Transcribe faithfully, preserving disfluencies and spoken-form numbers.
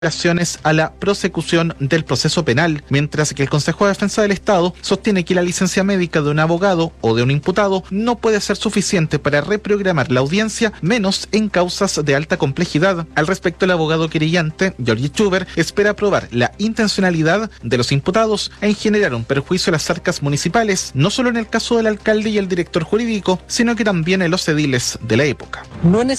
a la prosecución del proceso penal, mientras que el Consejo de Defensa del Estado sostiene que la licencia médica de un abogado o de un imputado no puede ser suficiente para reprogramar la audiencia, menos en causas de alta complejidad. Al respecto, el abogado querellante, Georgie Schuber, espera probar la intencionalidad de los imputados en generar un perjuicio a las arcas municipales, no solo en el caso del alcalde y el director jurídico, sino que también en los ediles de la época. No es